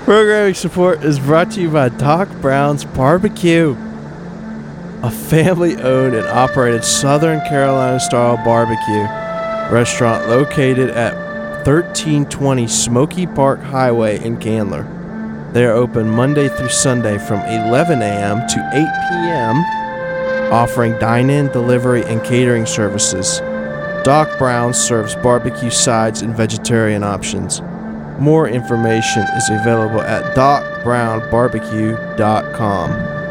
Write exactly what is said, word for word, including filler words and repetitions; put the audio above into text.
Programming support is brought to you by Doc Brown's Barbecue, a family-owned and operated Southern Carolina-style barbecue restaurant located at thirteen twenty Smoky Park Highway in Candler. They are open Monday through Sunday from eleven a.m. to eight p.m., offering dine-in, delivery, and catering services. Doc Brown serves barbecue sides and vegetarian options. More information is available at doc brown barbecue dot com.